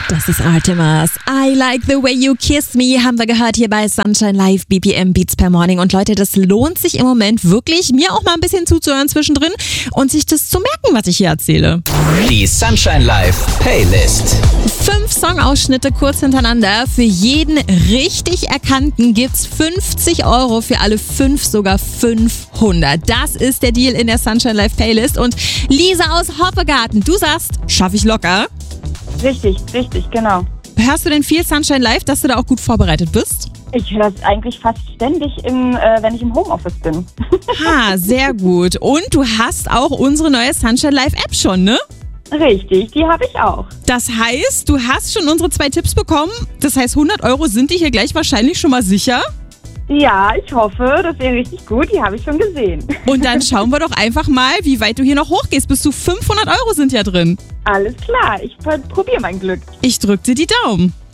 Das ist Artemis. I like the way you kiss me, haben wir gehört hier bei Sunshine Live, BPM Beats per Morning. Und Leute, das lohnt sich im Moment wirklich, mir auch mal ein bisschen zuzuhören zwischendrin und sich das zu merken, was ich hier erzähle. Die Sunshine Live Playlist. 5 Songausschnitte kurz hintereinander. Für jeden richtig Erkannten gibt's 50 €, für alle 5 sogar 500. Das ist der Deal in der Sunshine Live Playlist. Und Lisa aus Hoppegarten, du sagst, schaffe ich locker. Richtig, genau. Hörst du denn viel Sunshine Live, dass du da auch gut vorbereitet bist? Ich höre das eigentlich fast ständig, wenn ich im Homeoffice bin. Ha, sehr gut. Und du hast auch unsere neue Sunshine Live App schon, ne? Richtig, die habe ich auch. Das heißt, du hast schon unsere 2 Tipps bekommen. Das heißt, 100 € sind dir hier gleich wahrscheinlich schon mal sicher. Ja, ich hoffe, das wäre richtig gut. Die habe ich schon gesehen. Und dann schauen wir doch einfach mal, wie weit du hier noch hochgehst. Bis zu 500 € sind ja drin. Alles klar, ich probiere mein Glück. Ich drück dir die Daumen.